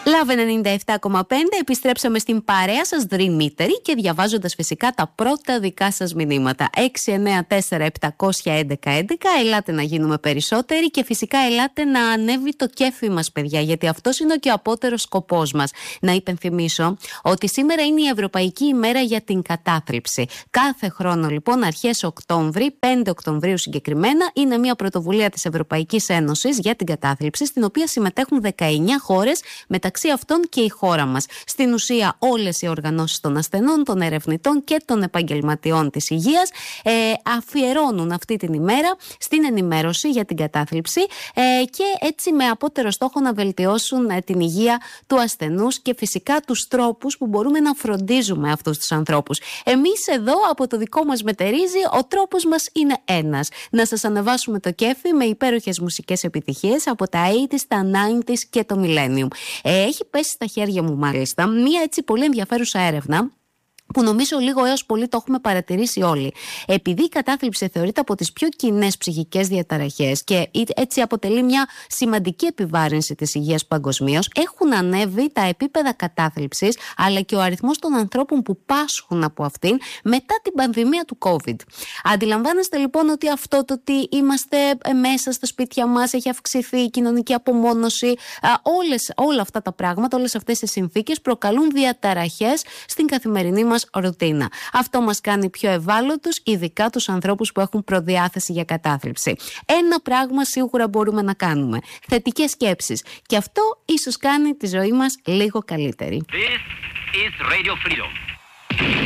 Love 97,5, επιστρέψαμε στην παρέα σας δρυμύτερη και διαβάζοντας φυσικά τα πρώτα δικά σας μηνύματα. 694-711-11, ελάτε να γίνουμε περισσότεροι και φυσικά ελάτε να ανέβει το κέφι μας, παιδιά, γιατί αυτός είναι και ο απότερος σκοπός μας. Να υπενθυμίσω ότι σήμερα είναι η Ευρωπαϊκή ημέρα για την κατάθλιψη. Κάθε χρόνο λοιπόν αρχές Οκτώβρη, 5 Οκτωβρίου συγκεκριμένα, είναι μια πρωτοβουλία της Ευρωπαϊκής Ένωσης για την κατάθλιψη, στην οποία συμμετέχουν 19 χώρες, μεταξύ αυτών και η χώρα μας. Στην ουσία όλες οι οργανώσεις των ασθενών, των ερευνητών και των επαγγελματιών της υγείας αφιερώνουν αυτή την ημέρα στην ενημέρωση για την κατάθλιψη και έτσι με απότερο στόχο να βελτιώσουν την υγεία του ασθενούς και φυσικά τους τρόπους που μπορούμε να φροντίζουμε αυτούς τους ανθρώπους. Εμείς εδώ από το δικό μας μετερίζει, ο τρόπος μας είναι ένας. Να σας ανεβάσουμε το κέφι με υπέροχες μουσικές επιτυχίες από τα 80s, τα 90s και το Millennium. Έχει πέσει στα χέρια μου μάλιστα μία έτσι πολύ ενδιαφέρουσα έρευνα, που νομίζω λίγο έως πολύ το έχουμε παρατηρήσει όλοι. Επειδή η κατάθλιψη θεωρείται από τις πιο κοινές ψυχικές διαταραχές και έτσι αποτελεί μια σημαντική επιβάρυνση της υγείας παγκοσμίως, έχουν ανέβει τα επίπεδα κατάθλιψης αλλά και ο αριθμός των ανθρώπων που πάσχουν από αυτήν μετά την πανδημία του COVID. Αντιλαμβάνεστε λοιπόν ότι αυτό το ότι είμαστε μέσα στα σπίτια μας, έχει αυξηθεί η κοινωνική απομόνωση, όλα αυτά τα πράγματα, όλες αυτές οι συνθήκες προκαλούν διαταραχές στην καθημερινή μας ρουτίνα. Αυτό μας κάνει πιο ευάλωτους, ειδικά τους ανθρώπους που έχουν προδιάθεση για κατάθλιψη. Ένα πράγμα σίγουρα μπορούμε να κάνουμε: θετικές σκέψεις. Και αυτό ίσως κάνει τη ζωή μας λίγο καλύτερη. This is Radio Freedom.